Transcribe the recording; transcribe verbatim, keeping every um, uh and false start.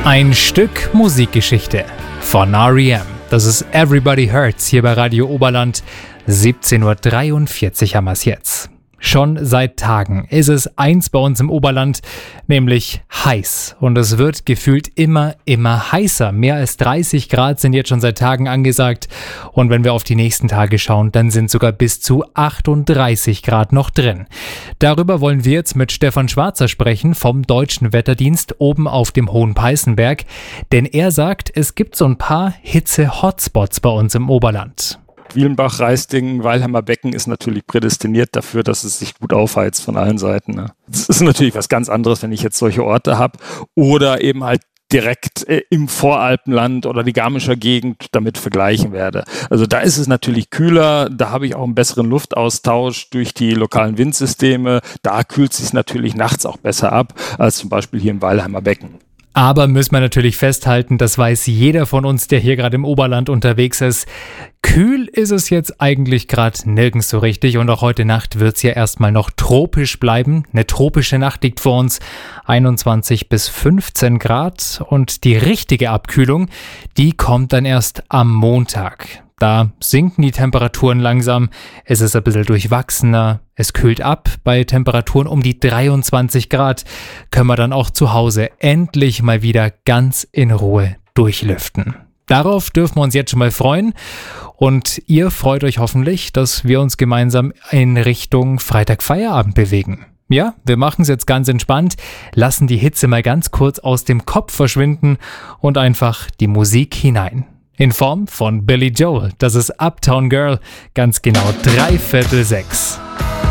Ein Stück Musikgeschichte von R E M. Das ist Everybody Hurts hier bei Radio Oberland. siebzehn Uhr dreiundvierzig haben wir es jetzt. Schon seit Tagen ist es eins bei uns im Oberland, nämlich heiß. Und es wird gefühlt immer, immer heißer. Mehr als dreißig Grad sind jetzt schon seit Tagen angesagt. Und wenn wir auf die nächsten Tage schauen, dann sind sogar bis zu achtunddreißig Grad noch drin. Darüber wollen wir jetzt mit Stefan Schwarzer sprechen vom Deutschen Wetterdienst oben auf dem Hohen Peißenberg. Denn er sagt, es gibt so ein paar Hitze-Hotspots bei uns im Oberland. Wielenbach, Reisdingen, Weilheimer Becken ist natürlich prädestiniert dafür, dass es sich gut aufheizt von allen Seiten. Ne? Das ist natürlich was ganz anderes, wenn ich jetzt solche Orte habe oder eben halt direkt äh, im Voralpenland oder die Garmischer Gegend damit vergleichen werde. Also da ist es natürlich kühler, da habe ich auch einen besseren Luftaustausch durch die lokalen Windsysteme. Da kühlt es sich natürlich nachts auch besser ab als zum Beispiel hier im Weilheimer Becken. Aber müssen wir natürlich festhalten, das weiß jeder von uns, der hier gerade im Oberland unterwegs ist. Kühl ist es jetzt eigentlich gerade nirgends so richtig und auch heute Nacht wird es ja erstmal noch tropisch bleiben. Eine tropische Nacht liegt vor uns, einundzwanzig bis fünfzehn Grad und die richtige Abkühlung, die kommt dann erst am Montag. Da sinken die Temperaturen langsam, es ist ein bisschen durchwachsener, es kühlt ab. Bei Temperaturen um die dreiundzwanzig Grad können wir dann auch zu Hause endlich mal wieder ganz in Ruhe durchlüften. Darauf dürfen wir uns jetzt schon mal freuen und ihr freut euch hoffentlich, dass wir uns gemeinsam in Richtung Freitagfeierabend bewegen. Ja, wir machen es jetzt ganz entspannt, lassen die Hitze mal ganz kurz aus dem Kopf verschwinden und einfach die Musik hinein. In Form von Billy Joel, das ist Uptown Girl, ganz genau dreiviertel sechs.